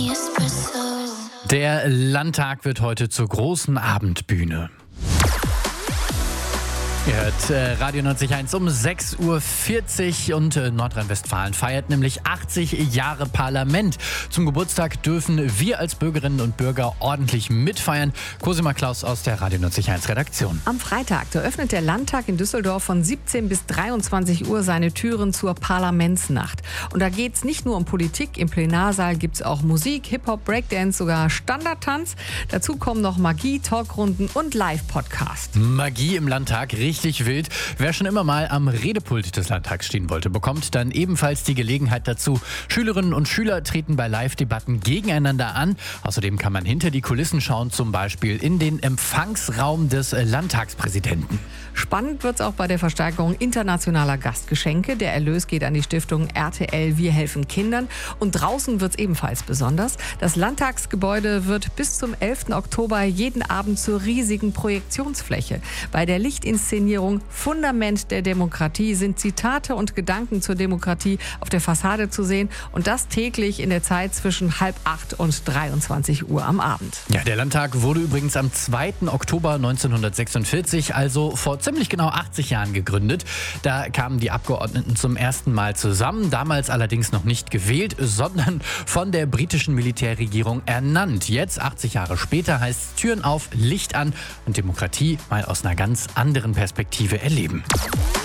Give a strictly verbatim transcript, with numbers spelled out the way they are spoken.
Der Landtag wird heute zur großen Abendbühne. Ihr hört äh, Radio neunzig Komma eins um sechs Uhr vierzig und äh, Nordrhein-Westfalen feiert nämlich achtzig Jahre Parlament. Zum Geburtstag dürfen wir als Bürgerinnen und Bürger ordentlich mitfeiern. Cosima Klaus aus der Radio neunzig Komma eins Redaktion. Am Freitag, da öffnet der Landtag in Düsseldorf von siebzehn bis dreiundzwanzig Uhr seine Türen zur Parlamentsnacht. Und da geht es nicht nur um Politik. Im Plenarsaal gibt es auch Musik, Hip-Hop, Breakdance, sogar Standardtanz. Dazu kommen noch Magie, Talkrunden und Live-Podcast. Magie im Landtag, richtig wild. Wer schon immer mal am Redepult des Landtags stehen wollte, bekommt dann ebenfalls die Gelegenheit dazu. Schülerinnen und Schüler treten bei Live-Debatten gegeneinander an. Außerdem kann man hinter die Kulissen schauen, zum Beispiel in den Empfangsraum des Landtagspräsidenten. Spannend wird es auch bei der Versteigerung internationaler Gastgeschenke. Der Erlös geht an die Stiftung R T L Wir helfen Kindern. Und draußen wird es ebenfalls besonders. Das Landtagsgebäude wird bis zum elften Oktober jeden Abend zur riesigen Projektionsfläche. Bei der Lichtinszenierung Fundament der Demokratie sind Zitate und Gedanken zur Demokratie auf der Fassade zu sehen. Und das täglich in der Zeit zwischen halb acht und dreiundzwanzig Uhr am Abend. Ja, der Landtag wurde übrigens am zweiten Oktober neunzehnhundertsechsundvierzig, also vor ziemlich genau achtzig Jahren gegründet. Da kamen die Abgeordneten zum ersten Mal zusammen, damals allerdings noch nicht gewählt, sondern von der britischen Militärregierung ernannt. Jetzt, achtzig Jahre später, heißt es Türen auf, Licht an und Demokratie mal aus einer ganz anderen Perspektive erleben.